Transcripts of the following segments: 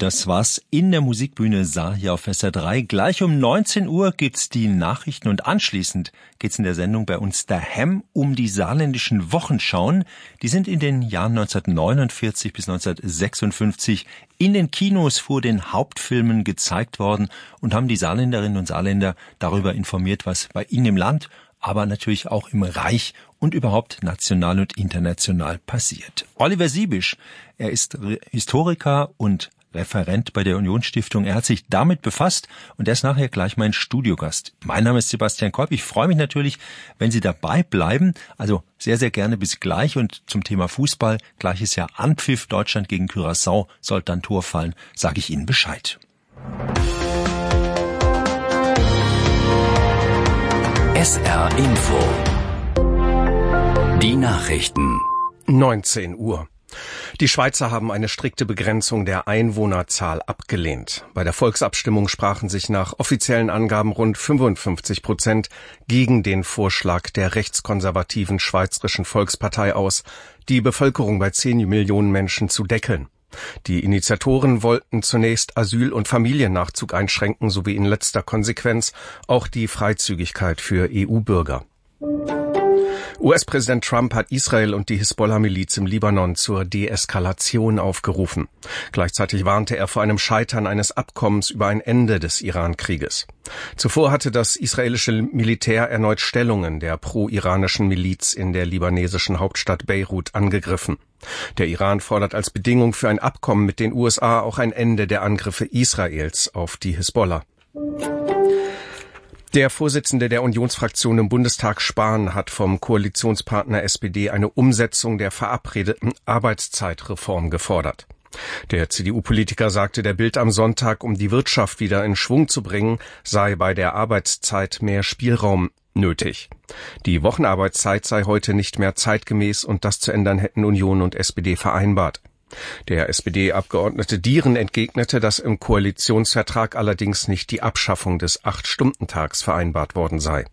das war's in der Musikbühne Saar hier auf SR3. Gleich um 19 Uhr gibt's die Nachrichten und anschließend geht's in der Sendung bei uns daheim um die saarländischen Wochenschauen. Die sind in den Jahren 1949 bis 1956 in den Kinos vor den Hauptfilmen gezeigt worden und haben die Saarländerinnen und Saarländer darüber informiert, was bei ihnen im Land, aber natürlich auch im Reich und überhaupt national und international passiert. Oliver Siebisch, er ist Historiker und Referent bei der Unionsstiftung. Er hat sich damit befasst und er ist nachher gleich mein Studiogast. Mein Name ist Sebastian Kolb. Ich freue mich natürlich, wenn Sie dabei bleiben. Also sehr, sehr gerne bis gleich. Und zum Thema Fußball, gleich ist ja Anpfiff, Deutschland gegen Curaçao, sollte dann Tor fallen, sage ich Ihnen Bescheid. SR Info. Die Nachrichten. 19 Uhr. Die Schweizer haben eine strikte Begrenzung der Einwohnerzahl abgelehnt. Bei der Volksabstimmung sprachen sich nach offiziellen Angaben rund 55% gegen den Vorschlag der rechtskonservativen Schweizerischen Volkspartei aus, die Bevölkerung bei 10 Millionen Menschen zu deckeln. Die Initiatoren wollten zunächst Asyl- und Familiennachzug einschränken, sowie in letzter Konsequenz auch die Freizügigkeit für EU-Bürger. US-Präsident Trump hat Israel und die Hisbollah-Miliz im Libanon zur Deeskalation aufgerufen. Gleichzeitig warnte er vor einem Scheitern eines Abkommens über ein Ende des Iran-Krieges. Zuvor hatte das israelische Militär erneut Stellungen der pro-iranischen Miliz in der libanesischen Hauptstadt Beirut angegriffen. Der Iran fordert als Bedingung für ein Abkommen mit den USA auch ein Ende der Angriffe Israels auf die Hisbollah. Der Vorsitzende der Unionsfraktion im Bundestag, Spahn, hat vom Koalitionspartner SPD eine Umsetzung der verabredeten Arbeitszeitreform gefordert. Der CDU-Politiker sagte der Bild am Sonntag, um die Wirtschaft wieder in Schwung zu bringen, sei bei der Arbeitszeit mehr Spielraum nötig. Die Wochenarbeitszeit sei heute nicht mehr zeitgemäß und das zu ändern hätten Union und SPD vereinbart. Der SPD-Abgeordnete Dieren entgegnete, dass im Koalitionsvertrag allerdings nicht die Abschaffung des 8-Stunden-Tags vereinbart worden sei.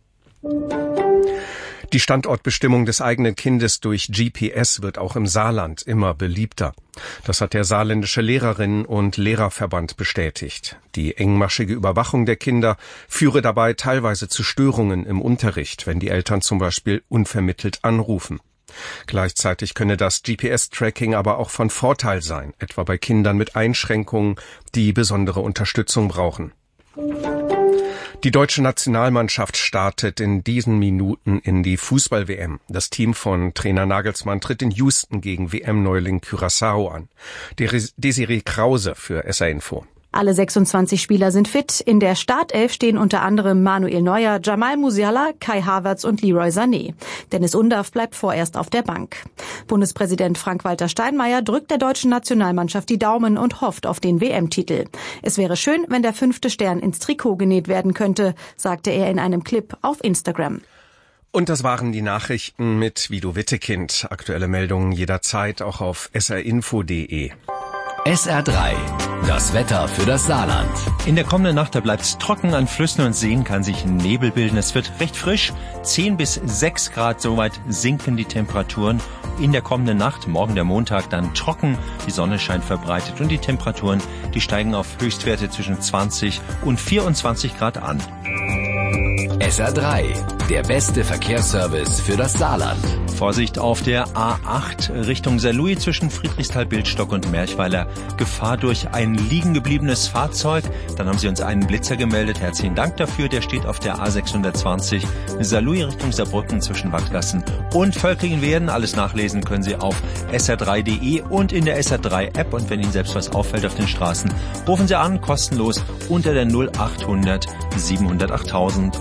Die Standortbestimmung des eigenen Kindes durch GPS wird auch im Saarland immer beliebter. Das hat der saarländische Lehrerinnen- und Lehrerverband bestätigt. Die engmaschige Überwachung der Kinder führe dabei teilweise zu Störungen im Unterricht, wenn die Eltern zum Beispiel unvermittelt anrufen. Gleichzeitig könne das GPS-Tracking aber auch von Vorteil sein, etwa bei Kindern mit Einschränkungen, die besondere Unterstützung brauchen. Die deutsche Nationalmannschaft startet in diesen Minuten in die Fußball-WM. Das Team von Trainer Nagelsmann tritt in Houston gegen WM-Neuling Curaçao an. Desiree Krause für SR Info. Alle 26 Spieler sind fit. In der Startelf stehen unter anderem Manuel Neuer, Jamal Musiala, Kai Havertz und Leroy Sané. Dennis Undaff bleibt vorerst auf der Bank. Bundespräsident Frank-Walter Steinmeier drückt der deutschen Nationalmannschaft die Daumen und hofft auf den WM-Titel. Es wäre schön, wenn der 5. Stern ins Trikot genäht werden könnte, sagte er in einem Clip auf Instagram. Und das waren die Nachrichten mit Vido Wittekind. Aktuelle Meldungen jederzeit auch auf srinfo.de. SR3, das Wetter für das Saarland. In der kommenden Nacht, da bleibt's trocken, an Flüssen und Seen kann sich Nebel bilden. Es wird recht frisch, 10 bis 6 Grad, soweit sinken die Temperaturen. In der kommenden Nacht, morgen der Montag, dann trocken, die Sonne scheint verbreitet und die Temperaturen, die steigen auf Höchstwerte zwischen 20 und 24 Grad an. SR3, der beste Verkehrsservice für das Saarland. Vorsicht auf der A8 Richtung Saarlouis zwischen Friedrichsthal-Bildstock und Merchweiler. Gefahr durch ein liegen gebliebenes Fahrzeug. Dann haben Sie uns einen Blitzer gemeldet. Herzlichen Dank dafür. Der steht auf der A620 Saarlouis Richtung Saarbrücken zwischen Wattgassen und Völklingen-Werden. Alles nachlesen können Sie auf sr3.de und in der SR3-App. Und wenn Ihnen selbst was auffällt auf den Straßen, rufen Sie an, kostenlos unter der 0800 700 8000.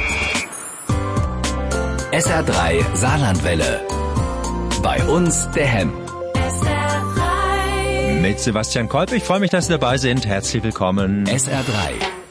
SR3 Saarlandwelle. Bei uns der Hem. Mit Sebastian Kolb. Ich freue mich, dass Sie dabei sind. Herzlich willkommen. SR3.